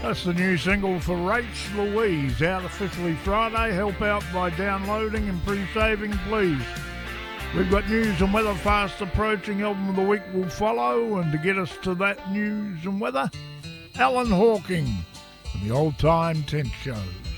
That's the new single for Rach Louise, out officially Friday. Help out by downloading and pre-saving, please. We've got news and weather fast approaching. Album of the week will follow, and to get us to that news and weather, Alan Hawking from the Old Time Tent Show.